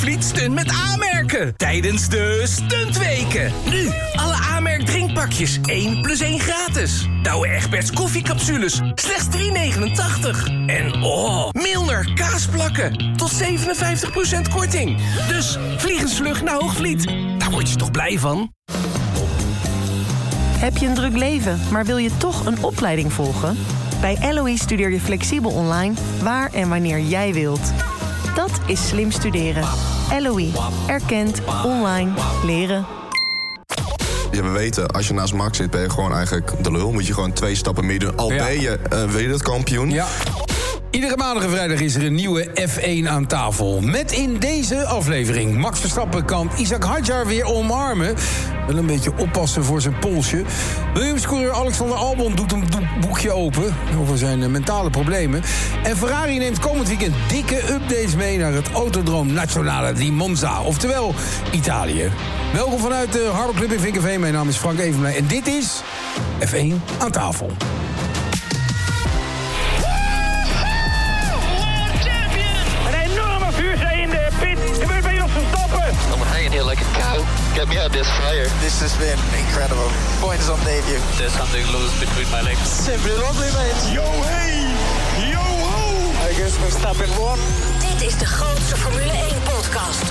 Hoogvliet stunt met aanmerken. Tijdens de Stuntweken. Nu, alle aanmerk drinkpakjes 1 + 1 gratis. Douwe Egberts koffiecapsules, slechts €3,89. En Milner kaasplakken, tot 57% korting. Dus vliegensvlug naar Hoogvliet. Daar word je toch blij van? Heb je een druk leven, maar wil je toch een opleiding volgen? Bij LOE studeer je flexibel online, waar en wanneer jij wilt. Dat is slim studeren. LOE. Erkend. Online. Leren. Ja, we weten, als je naast Max zit, ben je gewoon eigenlijk de lul. Moet je gewoon 2 stappen meer doen. Al ben je wereldkampioen. Ja. Iedere maandag en vrijdag is er een nieuwe F1 aan tafel. Met in deze aflevering: Max Verstappen kan Isaac Hadjar weer omarmen. Wel een beetje oppassen voor zijn polsje. Williams-coureur Alexander Albon doet een boekje open over zijn mentale problemen. En Ferrari neemt komend weekend dikke updates mee naar het Autodroom Nazionale di Monza. Oftewel Italië. Welkom vanuit de Harbor Club in Vinkenveen. Mijn naam is Frank Evenblij en dit is F1 aan tafel. Here like a cow. Get me out of this fire. This has been incredible. Points on debut. There's something loose between my legs. Simply lovely, mate. Yo, hey! Yo, ho! I guess Verstappen won. Dit is de grootste Formule 1-podcast.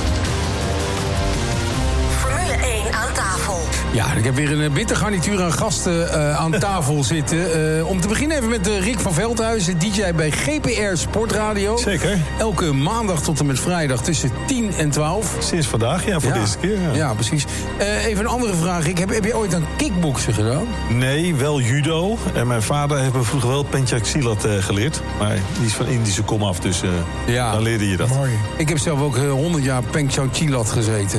Formule 1 aan tafel. Ja, ik heb weer een bitter garnituur aan gasten aan tafel zitten. Om te beginnen even met Rick van Veldhuizen, DJ bij GPR Sportradio. Zeker. Elke maandag tot en met vrijdag tussen 10 en 12. Sinds vandaag, ja, voor deze keer. Ja, precies. Even een andere vraag. Heb je ooit aan kickboksen gedaan? Nee, wel judo. En mijn vader heeft me vroeger wel Pencak Silat geleerd. Maar die is van Indische kom af, dus dan leerde je dat. Mooi. Ik heb zelf ook 100 jaar Pencak Silat gezeten.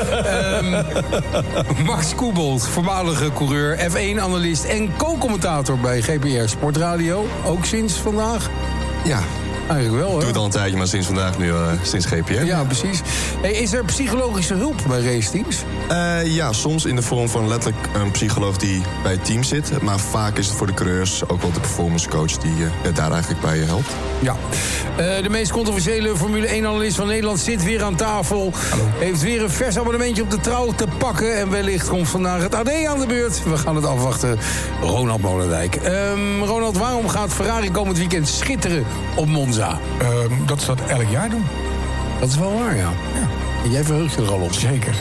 Max Koebold, voormalige coureur, F1-analyst en co-commentator bij GPR Sportradio. Ook sinds vandaag? Ja. Eigenlijk wel, hè? Doe het al een tijdje, maar sinds vandaag nu, sinds GPR. Ja, precies. Hey, is er psychologische hulp bij raceteams? Ja, soms in de vorm van letterlijk een psycholoog die bij het team zit. Maar vaak is het voor de coureurs ook wel de performance coach die daar eigenlijk bij je helpt. Ja. De meest controversiële Formule 1-analyst van Nederland zit weer aan tafel. Hallo. Heeft weer een vers abonnementje op de Trouw te pakken. En wellicht komt vandaag het AD aan de beurt. We gaan het afwachten. Ronald Molendijk. Ronald, waarom gaat Ferrari komend weekend schitteren op Monza? Dat ze dat elk jaar doen. Dat is wel waar, ja. En jij verheugt je er al op. Zeker.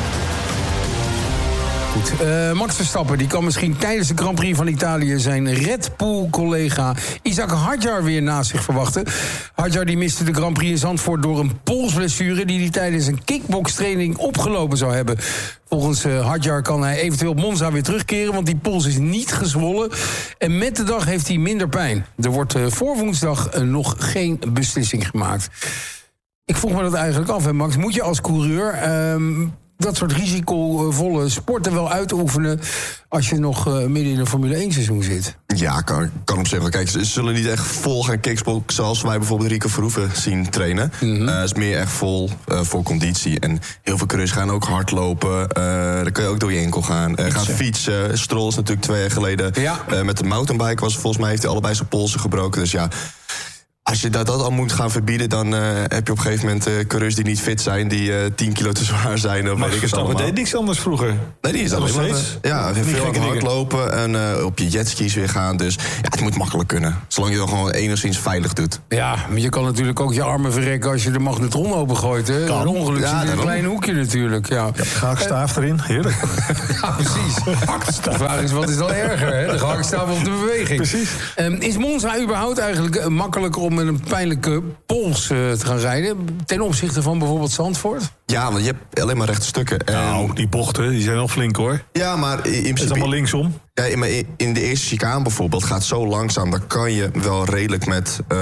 Goed. Max Verstappen die kan misschien tijdens de Grand Prix van Italië zijn Red Bull-collega Isaac Hadjar weer naast zich verwachten. Hadjar die miste de Grand Prix in Zandvoort door een polsblessure die hij tijdens een kickbokstraining opgelopen zou hebben. Volgens Hadjar kan hij eventueel op Monza weer terugkeren, want die pols is niet gezwollen. En met de dag heeft hij minder pijn. Er wordt voor woensdag nog geen beslissing gemaakt. Ik vroeg me dat eigenlijk af, hè, Max. Moet je als coureur dat soort risicovolle sporten wel uitoefenen als je nog midden in een Formule 1 seizoen zit? Ja, kan op zich wel. Kijk, ze zullen niet echt vol gaan kickboksen zoals wij bijvoorbeeld Rico Verhoeven zien trainen. Het is meer echt vol voor conditie. En heel veel coureurs gaan ook hardlopen. Dan kun je ook door je enkel gaan. Gaan fietsen. Stroll is natuurlijk 2 jaar geleden met de mountainbike volgens mij heeft hij allebei zijn polsen gebroken. Dus ja, als je dat al moet gaan verbieden, dan heb je op een gegeven moment coureurs die niet fit zijn, die 10 kilo te zwaar zijn. Maar Verstappen deed niks anders vroeger. Nee, die is alleen maar veel hardlopen en op je jetskis weer gaan. Dus ja, het moet makkelijk kunnen. Zolang je dat gewoon enigszins veilig doet. Ja, maar je kan natuurlijk ook je armen verrekken als je de magnetron opengooit. Hè? Een ongeluk zit in een klein hoekje natuurlijk. Ja. Gehaktstaaf erin, heerlijk. Ja, precies. De vraag is, wat is dan erger? Hè? De gehaktstaaf of de beweging? Precies. Is Monza überhaupt eigenlijk makkelijker om met een pijnlijke pols te gaan rijden ten opzichte van bijvoorbeeld Zandvoort? Ja, want je hebt alleen maar rechte stukken. Nou, die bochten, die zijn wel flink, hoor. Ja, maar in principe... Het is allemaal linksom. Ja, maar in de eerste chicane bijvoorbeeld gaat zo langzaam, dan kan je wel redelijk met 1,5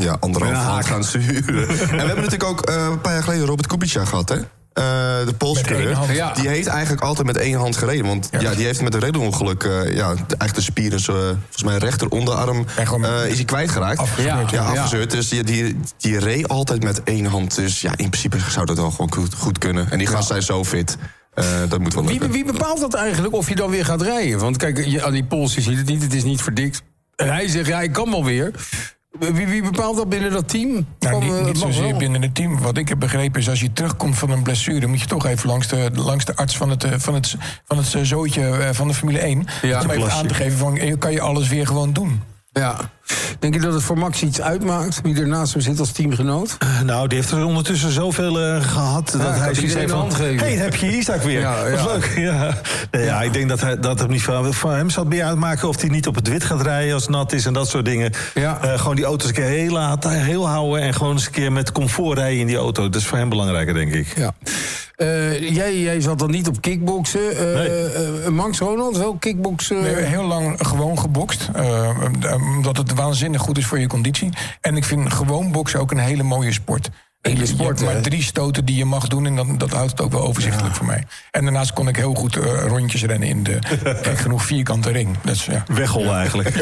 hand gaan sturen. En we hebben natuurlijk ook een paar jaar geleden Robert Kubica gehad, hè? De Poolse die heeft eigenlijk altijd met 1 hand gereden. Want die heeft met een redderongeluk eigenlijk de spieren, volgens mij rechter onderarm, is hij kwijtgeraakt. Afgezeurd. Dus die reed altijd met 1 hand. Dus ja, in principe zou dat wel gewoon goed kunnen. En die gasten zijn zo fit. Dat moet wel lukken. Wie bepaalt dat eigenlijk of je dan weer gaat rijden? Want kijk, aan die pols, je ziet het niet, het is niet verdikt. En hij zegt, ja, ik kan wel weer. Wie bepaalt dat binnen dat team? Niet zozeer binnen het team. Wat ik heb begrepen is, als je terugkomt van een blessure, moet je toch even langs de arts van het zootje van de Formule 1. Om even aan te geven van, kan je alles weer gewoon doen. Ja. Denk je dat het voor Max iets uitmaakt, wie er naast hem zit als teamgenoot? Nou, die heeft er ondertussen zoveel gehad dat hij zoiets heeft van, hey, heb je Isaac weer. Dat is leuk. Ja, ik denk dat het niet van hem zal het meer uitmaken of hij niet op het wit gaat rijden als het nat is en dat soort dingen. Gewoon die auto's een keer heel houden en gewoon eens een keer met comfort rijden in die auto. Dat is voor hem belangrijker, denk ik. Ja. Jij zat dan niet op kickboksen. Max, Ronald, wel kickboksen? Nee, heel lang gewoon gebokst. Omdat het waanzinnig goed is voor je conditie. En ik vind gewoon boksen ook een hele mooie sport. Je hebt maar 3 stoten die je mag doen en dat houdt het ook wel overzichtelijk voor mij. En daarnaast kon ik heel goed rondjes rennen in de gek genoeg vierkante ring. Dus, Wegrollen eigenlijk.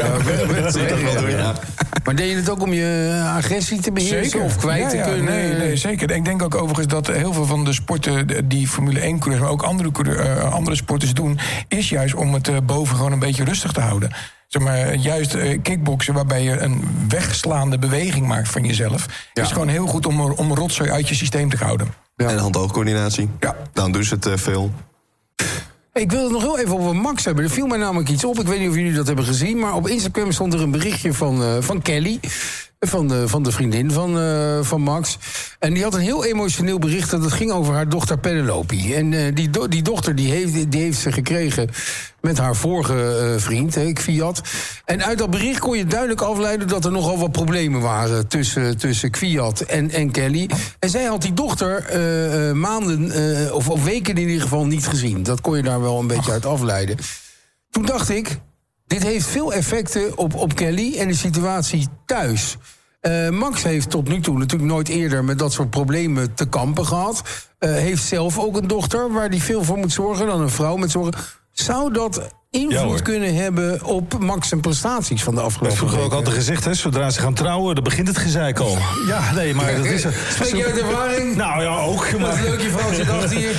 Maar deed je het ook om je agressie te beheersen? Zeker. Of kwijt te kunnen? Nee, zeker. Ik denk ook overigens dat heel veel van de sporten die Formule 1-coureurs, maar ook andere sporters doen, is juist om het boven gewoon een beetje rustig te houden. Zeg maar, juist kickboksen, waarbij je een wegslaande beweging maakt van jezelf, is gewoon heel goed om rotzooi uit je systeem te houden. Ja. En hand-oogcoördinatie. Ja. Dan doen ze het veel. Ik wil het nog heel even over Max hebben. Er viel mij namelijk iets op. Ik weet niet of jullie dat hebben gezien, maar op Instagram stond er een berichtje van Kelly. Van de vriendin van Max. En die had een heel emotioneel bericht. Dat ging over haar dochter Penelope. En die dochter die heeft ze gekregen met haar vorige vriend, Kvyat. En uit dat bericht kon je duidelijk afleiden dat er nogal wat problemen waren tussen Kvyat en Kelly. En zij had die dochter maanden, of weken in ieder geval, niet gezien. Dat kon je daar wel een beetje uit afleiden. Toen dacht ik, dit heeft veel effecten op Kelly en de situatie thuis. Max heeft tot nu toe natuurlijk nooit eerder met dat soort problemen te kampen gehad. Heeft zelf ook een dochter waar hij veel voor moet zorgen, dan een vrouw met zorgen. Zou dat invloed kunnen hebben op Max en prestaties van de afgelopen weken? Vroeger ook altijd gezegd, zodra ze gaan trouwen, dan begint het gezeik al. Ja, nee, maar dat is... Spreek je uit ervaring? Nou ja, ook. Dat is leuk, je vrouw zit achter hier.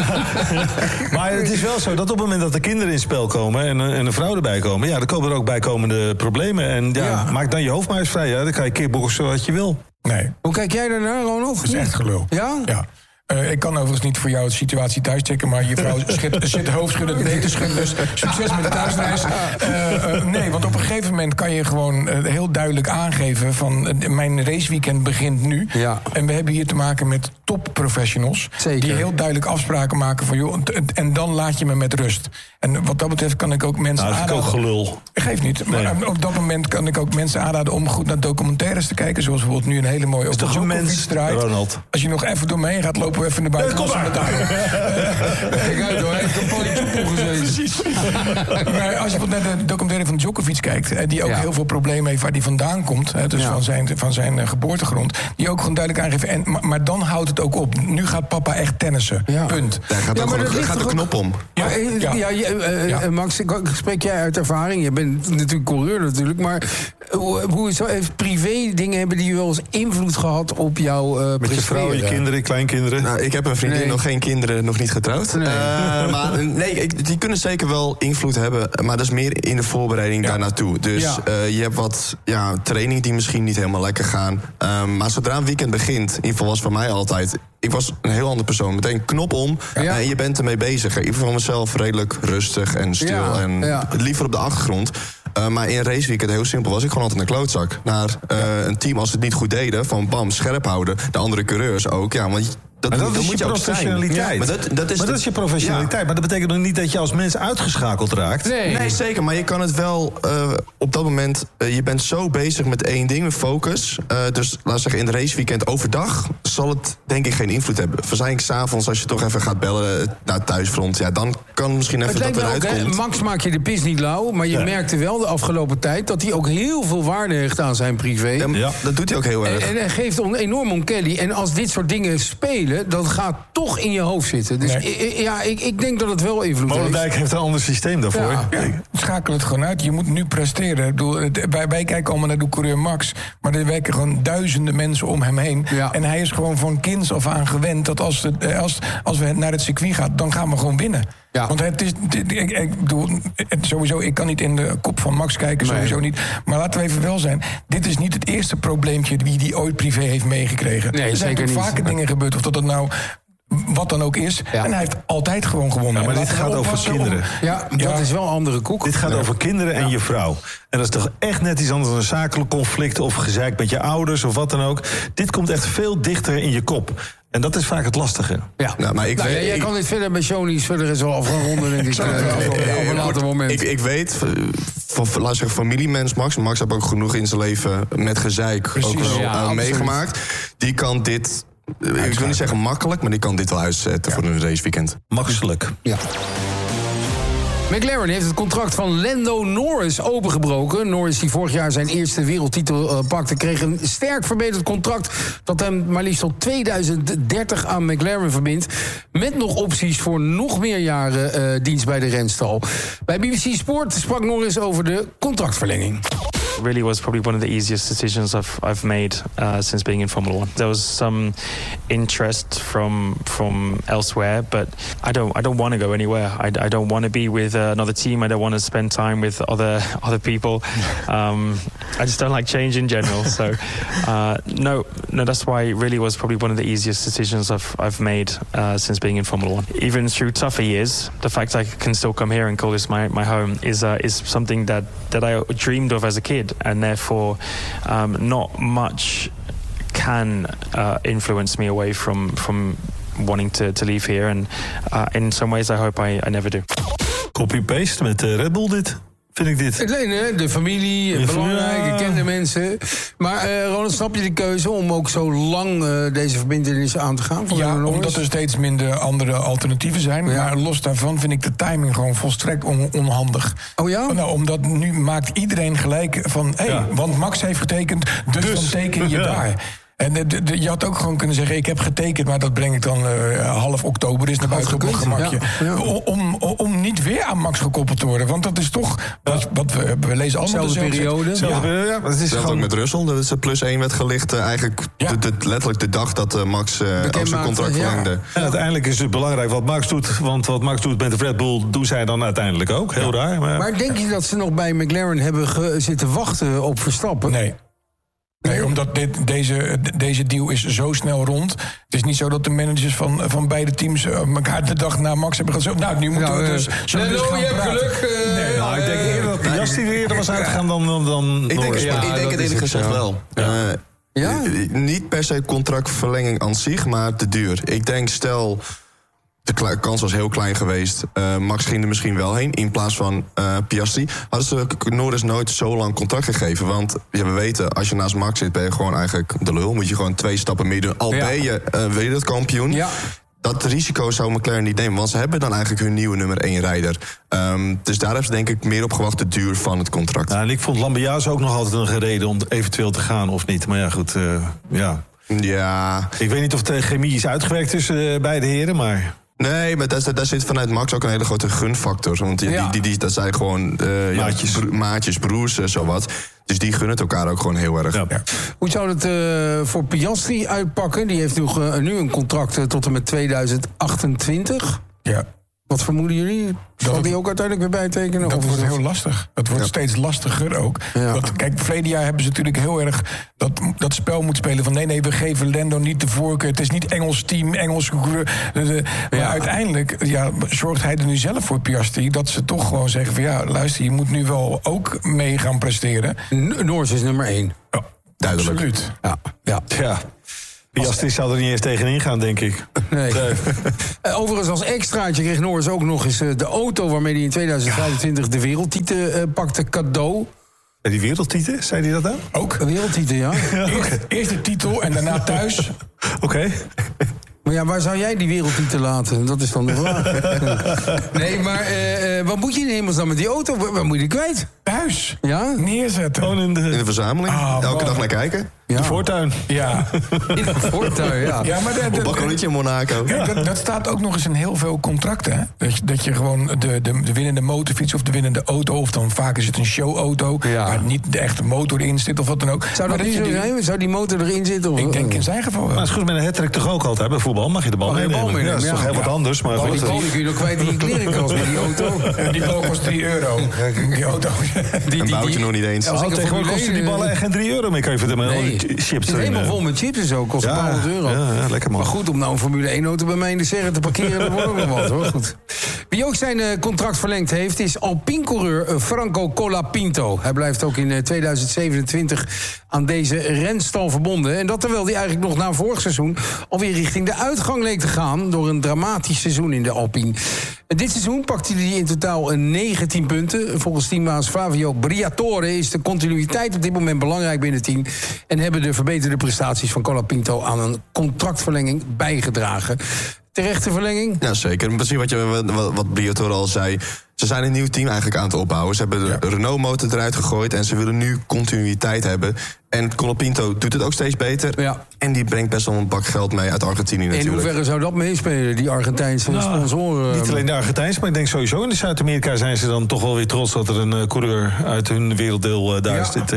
Maar het is wel zo dat op het moment dat er kinderen in het spel komen en een vrouw erbij komen, dan komen er ook bijkomende problemen. En maak dan je hoofd maar eens vrij. Dan kan je kickboksen wat je wil. Nee. Hoe kijk jij daarnaar, Ronald? Dat is echt gelul. Ja? Ja. Ik kan overigens niet voor jou de situatie thuis checken, maar je vrouw zit hoofdschudden, nee te schudden, dus succes met de thuisreis. Nee, want op een gegeven moment kan je gewoon heel duidelijk aangeven van mijn raceweekend begint nu. Ja. En we hebben hier te maken met topprofessionals. Zeker. Die heel duidelijk afspraken maken van joh, en dan laat je me met rust. En wat dat betreft kan ik ook mensen aanraden. Dat is ook gelul. Geeft niet, maar op dat moment kan ik ook mensen aanraden om goed naar documentaires te kijken, zoals bijvoorbeeld nu een hele mooie op de Djokovic draait. Ronald. Als je nog even door me heen gaat, lopen we even naar buiten. Kijk uit hoor, hij heeft een politiek gezeten. Precies. Maar als je naar de documentaire van Djokovic kijkt, die ook heel veel problemen heeft waar hij vandaan komt, dus van zijn geboortegrond, die ook gewoon duidelijk aangeven. Maar dan houdt het ook op. Nu gaat papa echt tennissen. Ja. Punt. Daar gaat de knop om. Max, spreek jij uit ervaring? Je bent natuurlijk coureur natuurlijk, maar hoe heeft privé dingen hebben die wel eens invloed gehad op jouw presteren? Met je vrouw, je kinderen, kleinkinderen? Nou, ik heb een vriendin, nog geen kinderen, nog niet getrouwd. Maar die kunnen zeker wel invloed hebben, maar dat is meer in de voorbereiding daar naartoe. Dus je hebt wat training die misschien niet helemaal lekker gaan. Maar zodra een weekend begint, in ieder geval was voor mij altijd, ik was een heel ander persoon. Meteen knop om en je bent ermee bezig. Ik vond mezelf redelijk rustig en stil en liever op de achtergrond. Maar in een raceweekend, heel simpel, was ik gewoon altijd een klootzak. Naar een team als het niet goed deden, van bam, scherp houden. De andere coureurs ook, want dat is je professionaliteit. Maar dat is je professionaliteit. Maar dat betekent nog niet dat je als mens uitgeschakeld raakt. Nee, zeker. Maar je kan het wel op dat moment. Je bent zo bezig met één ding, met focus. Dus laat zeggen, in het raceweekend overdag zal het denk ik geen invloed hebben. Waarschijnlijk 's avonds, als je toch even gaat bellen naar het thuisfront, dan kan misschien even dat eruit komt. Max maak je de pis niet lauw, maar je merkte wel de afgelopen tijd dat hij ook heel veel waarde hecht aan zijn privé. Dat doet hij ook heel erg. En hij geeft enorm om Kelly. En als dit soort dingen spelen, dat gaat toch in je hoofd zitten. Dus ik denk dat het wel invloed heeft. Molendijk heeft een ander systeem daarvoor. Schakel het gewoon uit. Je moet nu presteren. Ik bedoel, wij kijken allemaal naar de coureur Max, maar er werken gewoon duizenden mensen om hem heen. Ja. En hij is gewoon van kinds af aan gewend dat als we naar het circuit gaan, dan gaan we gewoon winnen. Ja. Want het is, ik bedoel, sowieso, ik kan niet in de kop van Max kijken, sowieso niet. Maar laten we even wel zijn, dit is niet het eerste probleempje die ooit privé heeft meegekregen. Nee, er zijn zeker toch vaker dingen gebeurd, of dat het nou wat dan ook is. Ja. En hij heeft altijd gewoon gewonnen. Ja, maar dit gaat over kinderen. Ja, dat is wel een andere koek. Dit gaat over kinderen en je vrouw. En dat is toch echt net iets anders dan een zakelijk conflict of gezeik met je ouders of wat dan ook. Dit komt echt veel dichter in je kop. En dat is vaak het lastige. Ja, maar jij kan dit verder bij Shonies verder is wel af gaan ronden, denk ik. Op een later moment. Ik weet, laat zeggen, familiemens Max. Max heeft ook genoeg in zijn leven met gezeik ook wel meegemaakt. Die kan dit, ik wil niet zeggen makkelijk, maar die kan dit wel uitzetten voor een raceweekend. Makkelijk. Ja. McLaren heeft het contract van Lando Norris opengebroken. Norris, die vorig jaar zijn eerste wereldtitel pakte, kreeg een sterk verbeterd contract dat hem maar liefst tot 2030 aan McLaren verbindt. Met nog opties voor nog meer jaren dienst bij de renstal. Bij BBC Sport sprak Norris over de contractverlenging. Really was probably one of the easiest decisions I've made since being in Formula One. There was some interest from elsewhere, but I don't want to go anywhere. I don't want to be with another team. I don't want to spend time with other people. I just don't like change in general. So no, that's why it really was probably one of the easiest decisions I've made since being in Formula One. Even through tougher years, the fact I can still come here and call this my home is something that I dreamed of as a kid. And therefore, not much can influence me away from wanting to leave here. And in some ways, I hope I never do. Copy-paste met Red Bull dit. Vind ik dit. Nee, de familie, belangrijk, gekende mensen. Maar Ronald, snap je de keuze om ook zo lang deze verbintenissen aan te gaan? Ja, omdat er steeds minder andere alternatieven zijn. Ja. Maar los daarvan vind ik de timing gewoon volstrekt onhandig. Oh ja? Nou, omdat nu maakt iedereen gelijk van... want Max heeft getekend, dus dan teken je daar. En je had ook gewoon kunnen zeggen, ik heb getekend, maar dat breng ik dan half oktober is naar buiten op mijn gemakje. Ja. Om niet weer aan Max gekoppeld te worden. Want dat is toch, wat we lezen allemaal dezelfde periode. Het is gewoon met Russell. Dus +1 werd gelicht eigenlijk letterlijk de dag dat Max ook zijn contract verlengde. En uiteindelijk is het belangrijk wat Max doet. Want wat Max doet met de Red Bull, doen zij dan uiteindelijk ook. Heel raar. Maar denk je dat ze nog bij McLaren hebben zitten wachten op Verstappen? Nee, omdat deze deal is zo snel rond. Het is niet zo dat de managers van beide teams elkaar de dag na Max hebben gezegd. Nou, nu moeten we dus gaan praten. Geluk. Ik denk eerder dat Piastri weer eerder was uitgegaan dan ik denk het eerlijk gezegd wel. Niet per se contractverlenging aan zich, maar de duur. Ik denk, stel... De kans was heel klein geweest. Max ging er misschien wel heen, in plaats van Piastri. Hadden ze Norris nooit zo lang contract gegeven. Want we weten, als je naast Max zit, ben je gewoon eigenlijk de lul. Moet je gewoon 2 stappen meer doen. Al ben je wereldkampioen. Ja. Dat risico zou McLaren niet nemen. Want ze hebben dan eigenlijk hun nieuwe nummer 1 rijder. Dus daar hebben ze denk ik meer op gewacht, de duur van het contract. Ja, en ik vond Lambiase ook nog altijd een reden om eventueel te gaan of niet. Maar ja, goed, Ja. Ik weet niet of de chemie is uitgewerkt tussen beide heren, maar... Nee, maar daar zit vanuit Max ook een hele grote gunfactor. Want dat zijn gewoon maatjes, broers, zowat. Dus die gunnen het elkaar ook gewoon heel erg. Ja. Hoe zou het voor Piastri uitpakken? Die heeft nu een contract tot en met 2028. Ja. Wat vermoeden jullie? Zal die ook uiteindelijk weer bijtekenen? Dat wordt heel lastig. Dat wordt steeds lastiger ook. Ja. Kijk, verleden jaar hebben ze natuurlijk heel erg dat spel moeten spelen van nee, we geven Lando niet de voorkeur. Het is niet Engels team, Engels... Maar uiteindelijk zorgt hij er nu zelf voor, Piastri, dat ze toch gewoon zeggen van luister, je moet nu wel ook mee gaan presteren. Norris is nummer 1. Ja, duidelijk. Absoluut. Ja. Piastri zou er niet eens tegenin gaan, denk ik. Nee. Overigens, als extraatje kreeg Norris ook nog eens de auto waarmee hij in 2025 de wereldtitel pakte cadeau. En die wereldtitel, zei hij dat dan? Ook. Een wereldtitel, ja. Eerst de titel en daarna thuis. Oké. Maar waar zou jij die wereldtitel laten? Dat is dan de vraag. Nee, maar wat moet je in hemelsnaam met die auto? Waar moet je die kwijt? Thuis. Ja? Neerzetten. In de verzameling. Elke dag naar kijken. De voortuin. Ja. In de voortuin, ja. Ja, maar Op balkonnetje in Monaco. Kijk, dat staat ook nog eens in heel veel contracten. Hè? Dat je gewoon de winnende motorfiets of de winnende auto... of dan vaak is het een showauto... waar niet de echte motor in zit of wat dan ook. Zou dat niet zo zijn? Zou die motor erin zitten? Of? Ik denk in zijn geval wel. Maar het is goed met een hat-trick toch ook altijd. Bij voetbal mag je de bal meenemen. Ja, dat is toch heel wat anders. Maar die bal kun je nog kwijt in je klerenkast met die auto. Die bal kost €3. Die auto. Een boutje nog niet eens. Tegenwoordig kosten die ballen echt geen €3 meer. Kan je vertellen. Chips het is helemaal vol met chips en zo. Kost een paar €100. Ja, lekker man. Maar goed, om nou een Formule 1 auto bij mij in de serre te parkeren... dat wordt ook nog wat, hoor. Goed. Wie ook zijn contract verlengd heeft... is Alpine-coureur Franco Colapinto. Hij blijft ook in 2027 aan deze renstal verbonden. En dat terwijl hij eigenlijk nog na vorig seizoen... alweer richting de uitgang leek te gaan... door een dramatisch seizoen in de Alpine. En dit seizoen pakte hij in totaal 19 punten. Volgens teambaas Flavio Briatore is de continuïteit op dit moment belangrijk binnen het team... en hebben de verbeterde prestaties van Colapinto aan een contractverlenging bijgedragen. Terechte verlenging? Ja, zeker. Precies wat Briatore al zei. Ze zijn een nieuw team eigenlijk aan het opbouwen. Ze hebben de Renault-motor eruit gegooid... en ze willen nu continuïteit hebben. En Colapinto doet het ook steeds beter. Ja. En die brengt best wel een bak geld mee uit Argentinië natuurlijk. In hoeverre zou dat meespelen, die Argentijnse sponsoren? Niet alleen de Argentijnse, maar ik denk sowieso... in Zuid-Amerika zijn ze dan toch wel weer trots... dat er een coureur uit hun werelddeel daar zit.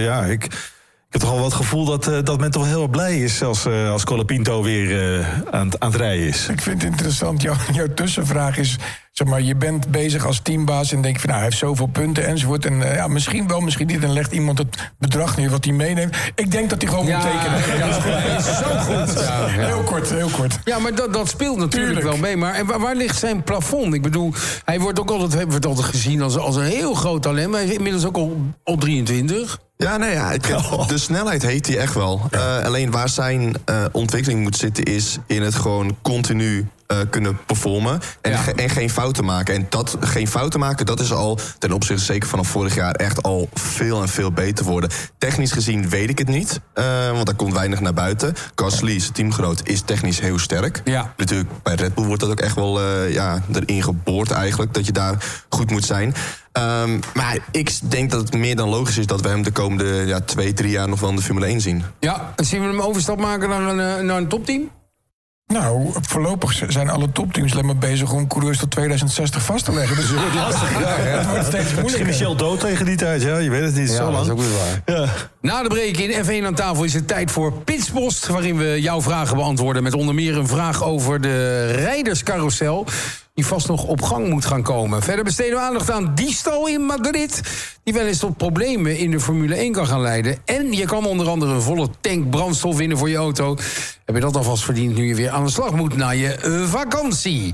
Ik heb toch al wat gevoel dat men toch heel blij is... als Colapinto weer aan het rijden is. Ik vind het interessant, jouw tussenvraag is... zeg maar, je bent bezig als teambaas en denk je van... nou, hij heeft zoveel punten enzovoort. En misschien wel, misschien niet. En legt iemand het bedrag neer wat hij meeneemt. Ik denk dat hij gewoon moet tekenen. Ja, is zo goed. Ja. Heel kort. Ja, maar dat speelt natuurlijk wel mee. Maar en waar ligt zijn plafond? Ik bedoel, hij wordt ook altijd gezien als een heel groot talent. Maar hij is inmiddels ook al 23... Ja, de snelheid heeft hij echt wel. Alleen waar zijn ontwikkeling moet zitten... is in het gewoon continu kunnen performen en geen fouten maken. En dat geen fouten maken, dat is al ten opzichte zeker vanaf vorig jaar... echt al veel en veel beter worden. Technisch gezien weet ik het niet, want daar komt weinig naar buiten. Gasly, zijn teamgenoot, is technisch heel sterk. Ja. Natuurlijk, bij Red Bull wordt dat ook echt wel erin geboord eigenlijk... dat je daar goed moet zijn... maar ik denk dat het meer dan logisch is... dat we hem de komende 2-3 jaar nog wel in de Formule 1 zien. Ja, en zien we hem overstap maken naar een topteam? Nou, voorlopig zijn alle topteams alleen maar bezig... om coureurs tot 2060 vast te leggen. Dus het wordt steeds moeilijker. Misschien is Michel dood tegen die tijd, je weet het niet. Ja, zo lang. Dat is ook weer waar. Ja. Na de break in F1 aan tafel is het tijd voor Pitspost... waarin we jouw vragen beantwoorden... met onder meer een vraag over de rijderscarousel... die vast nog op gang moet gaan komen. Verder besteden we aandacht aan diefstal in Madrid... die wel eens tot problemen in de Formule 1 kan gaan leiden. En je kan onder andere een volle tank brandstof winnen voor je auto. Heb je dat alvast verdiend nu je weer aan de slag moet naar je vakantie?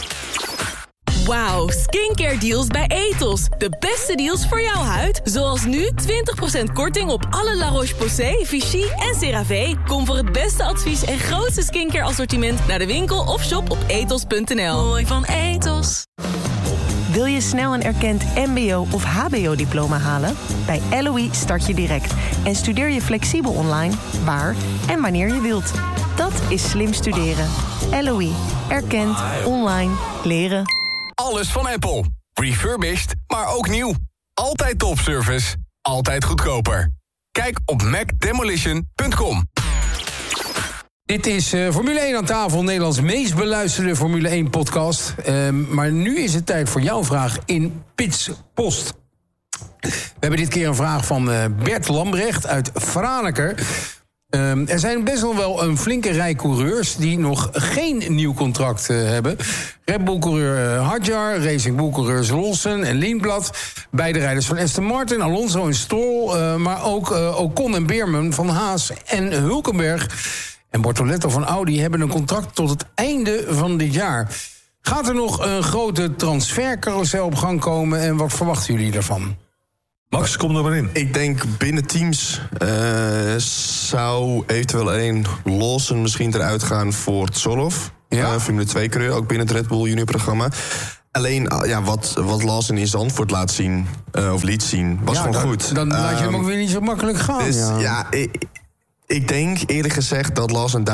Wauw, skincare deals bij Ethos. De beste deals voor jouw huid. Zoals nu 20% korting op alle La Roche-Posay, Vichy en CeraVe. Kom voor het beste advies en grootste skincare assortiment... naar de winkel of shop op ethos.nl. Mooi van Ethos. Wil je snel een erkend mbo- of hbo-diploma halen? Bij LOE start je direct en studeer je flexibel online, waar en wanneer je wilt. Dat is slim studeren. LOE. Erkend, online, leren. Alles van Apple. Refurbished, maar ook nieuw. Altijd topservice. Altijd goedkoper. Kijk op macdemolition.com. Dit is Formule 1 aan tafel, Nederlands meest beluisterde Formule 1-podcast. Maar nu is het tijd voor jouw vraag in Pitspost. We hebben dit keer een vraag van Bert Lambrecht uit Franeker. Er zijn best wel een flinke rij coureurs die nog geen nieuw contract hebben. Red Bull-coureur Hadjar, Racing Bull-coureurs Lawson en Lindblad. Beide rijders van Aston Martin, Alonso en Stroll. Maar ook Ocon en Beerman van Haas en Hulkenberg... en Bortoletto van Audi hebben een contract tot het einde van dit jaar. Gaat er nog een grote transfercarousel op gang komen... en wat verwachten jullie daarvan? Max, kom er maar in. Ik denk binnen teams zou eventueel Lawson misschien eruit gaan voor Tsoloff. Formule 2-coureur, ook binnen het Red Bull Junior-programma. Alleen wat Lawson in Zandvoort laat zien, of liet zien, was gewoon goed. Dan laat je hem ook weer niet zo makkelijk gaan. Dus ik denk eerlijk gezegd dat Lawson